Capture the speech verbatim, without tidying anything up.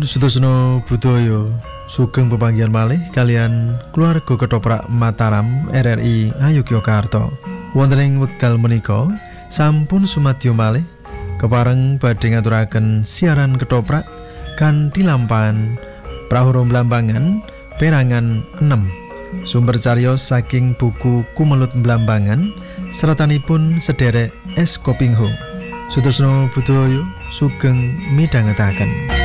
Sutosono Budaya sugeng pepanggihan malih kalian keluarga Ketoprak Mataram R R I Ngayogyakarta. Wonten ing wekdal menika sampun sumadyo malih kepareng badhe ngaturaken siaran Ketoprak kanthi lampahan Prahara Mlambangan perangan enam. Sumber cariyos saking buku Kumelut Mlambangan seratanipun sederek S. Kopingho. Sutosono Budaya sugeng midhangetaken.